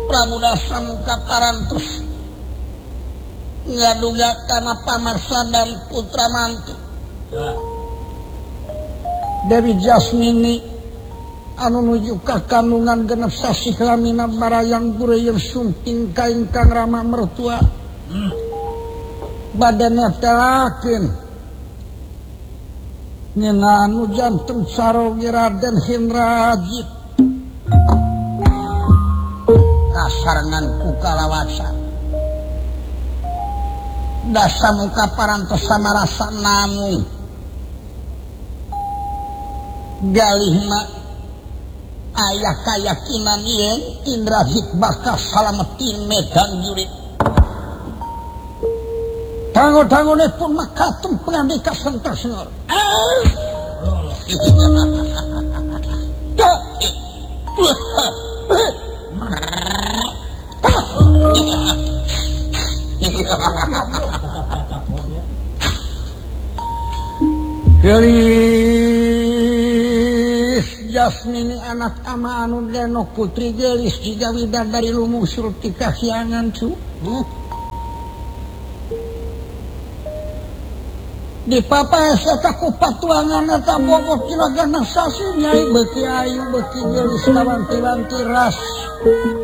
Prabu Dasamuka parantos ngaduga kana pamarsa dan putra mantu Dewi Jasmini anu nuju ka kandungan genep sasi lamina barayang burayeur sumping ka ingkang rama mertua badana telakeun nyena anu jantung sarogi Raden Hendrajit kasarengan ku kalawasa Dasamuka parantos samarasa namun galih mah ayah kayakinan yen Indrajit bakal salametin medan jurit tango-tangone pun makatum pengabdi ka Sentorsengor Gelis Jasmini anak ama anu denok putri gelis jiga widadari lumusul ti kahyangan cu di papaesa tak kupatuangan eta bobot kilagana sasi nyai beuki ayu beuki gelis kawanti-wanti ras